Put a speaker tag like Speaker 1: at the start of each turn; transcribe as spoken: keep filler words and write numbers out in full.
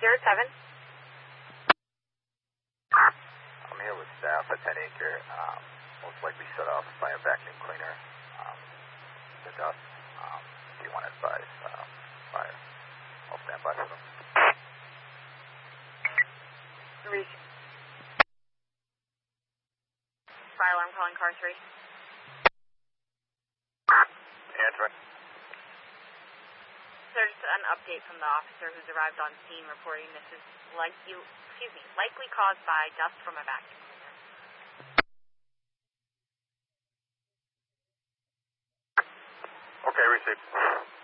Speaker 1: zero seven.
Speaker 2: I'm here with staff at ten acre. Um, most likely set off by a vacuum cleaner. Um, the dust. Um, do you want to advise um, fire? I'll stand by for them.
Speaker 1: Reach. Fire alarm calling car three.
Speaker 2: Answer.
Speaker 1: There's an update from the officer who's arrived on scene reporting this is like you, excuse me, likely caused by dust from a vacuum cleaner.
Speaker 2: Okay, received.